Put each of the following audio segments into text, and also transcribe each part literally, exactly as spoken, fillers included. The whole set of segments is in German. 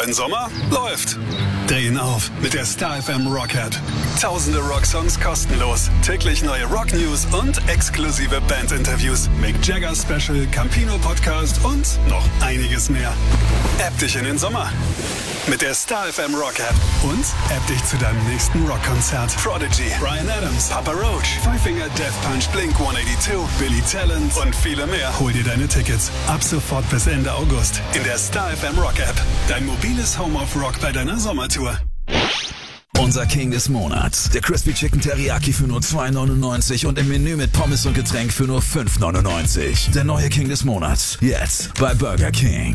Dein Sommer läuft. Drehen auf mit der Star F M Rock App. Tausende Rocksongs kostenlos, täglich neue Rock News und exklusive Bandinterviews, Mick Jagger Special, Campino Podcast und noch einiges mehr. App dich in den Sommer mit der Star F M Rock App und App dich zu deinem nächsten Rockkonzert. Prodigy, Bryan Adams, Papa Roach, Five Finger Death Punch, Blink hundertzweiundachtzig, Billy Talent und viele mehr. Hol dir deine Tickets ab sofort bis Ende August in der Star F M Rock App. Dein mobiles Home of Rock bei deiner Sommertour. Unser King des Monats. Der Crispy Chicken Teriyaki für nur zwei neunundneunzig und im Menü mit Pommes und Getränk für nur fünf neunundneunzig. Der neue King des Monats. Jetzt bei Burger King.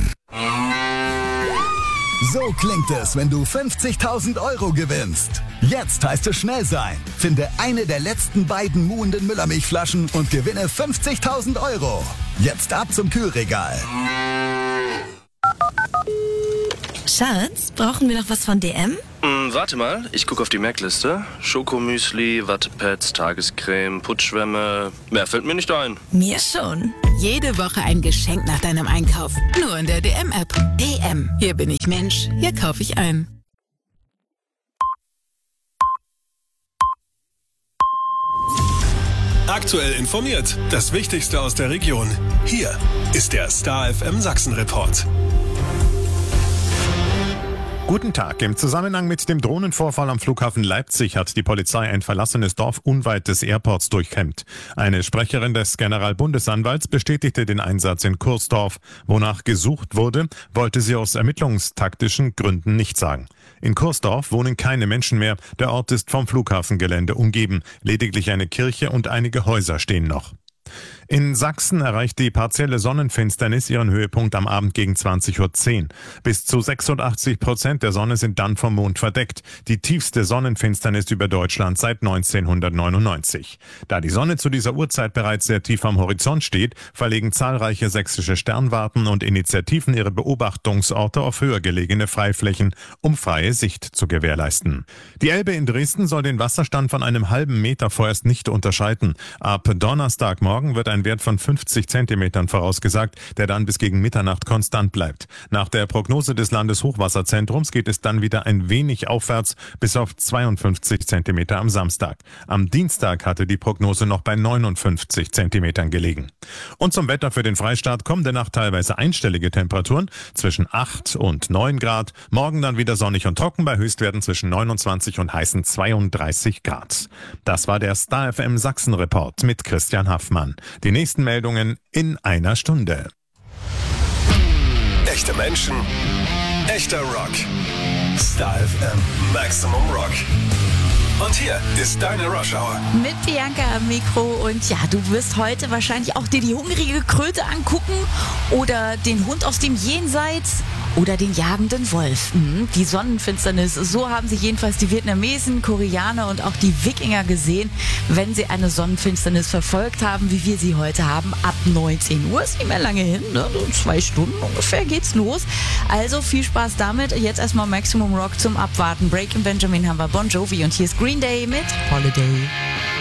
So klingt es, wenn du fünfzigtausend Euro gewinnst. Jetzt heißt es schnell sein. Finde eine der letzten beiden muhenden Müllermilchflaschen und gewinne fünfzigtausend Euro. Jetzt ab zum Kühlregal. Schatz, brauchen wir noch was von D M? Mm, warte mal, ich gucke auf die Merkliste. Schokomüsli, Wattepads, Tagescreme, Putzschwämme. Mehr fällt mir nicht ein. Mir schon. Jede Woche ein Geschenk nach deinem Einkauf. Nur in der D M-App. D M. Hier bin ich Mensch. Hier kaufe ich ein. Aktuell informiert. Das Wichtigste aus der Region. Hier ist der Star F M Sachsen Report. Guten Tag. Im Zusammenhang mit dem Drohnenvorfall am Flughafen Leipzig hat die Polizei ein verlassenes Dorf unweit des Airports durchkämmt. Eine Sprecherin des Generalbundesanwalts bestätigte den Einsatz in Kursdorf. Wonach gesucht wurde, wollte sie aus ermittlungstaktischen Gründen nicht sagen. In Kursdorf wohnen keine Menschen mehr. Der Ort ist vom Flughafengelände umgeben. Lediglich eine Kirche und einige Häuser stehen noch. In Sachsen erreicht die partielle Sonnenfinsternis ihren Höhepunkt am Abend gegen zwanzig Uhr zehn. Bis zu sechsundachtzig Prozent der Sonne sind dann vom Mond verdeckt. Die tiefste Sonnenfinsternis über Deutschland seit neunzehnhundertneunundneunzig. Da die Sonne zu dieser Uhrzeit bereits sehr tief am Horizont steht, verlegen zahlreiche sächsische Sternwarten und Initiativen ihre Beobachtungsorte auf höher gelegene Freiflächen, um freie Sicht zu gewährleisten. Die Elbe in Dresden soll den Wasserstand von einem halben Meter vorerst nicht unterschreiten. Ab Donnerstagmorgen wird ein Wert von fünfzig Zentimetern vorausgesagt, der dann bis gegen Mitternacht konstant bleibt. Nach der Prognose des Landeshochwasserzentrums geht es dann wieder ein wenig aufwärts bis auf zweiundfünfzig Zentimeter am Samstag. Am Dienstag hatte die Prognose noch bei neunundfünfzig Zentimetern gelegen. Und zum Wetter für den Freistaat kommende Nacht teilweise einstellige Temperaturen zwischen acht und neun Grad. Morgen dann wieder sonnig und trocken bei Höchstwerten zwischen neunundzwanzig und heißen zweiunddreißig Grad. Das war der Star F M Sachsen Report mit Christian Haffmann. Die nächsten Meldungen in einer Stunde. Echte Menschen, echter Rock. Star F M Maximum Rock. Und hier ist deine Rush Hour. Mit Bianca am Mikro und ja, du wirst heute wahrscheinlich auch dir die hungrige Kröte angucken oder den Hund aus dem Jenseits oder den jagenden Wolf. Mhm, die Sonnenfinsternis, so haben sie jedenfalls die Vietnamesen, Koreaner und auch die Wikinger gesehen, wenn sie eine Sonnenfinsternis verfolgt haben, wie wir sie heute haben, ab neunzehn Uhr. Ist nicht mehr lange hin, ne? So zwei Stunden ungefähr geht's los. Also viel Spaß damit. Jetzt erstmal Maximum Rock zum Abwarten. Breaking Benjamin haben wir Bon Jovi und hier ist Green Day mit Holiday.